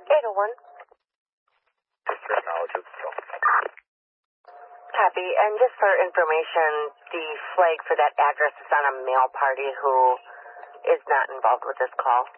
801. Your knowledge of the call. Copy. And just for information, the flag for that address is on a male party who is not involved with this call.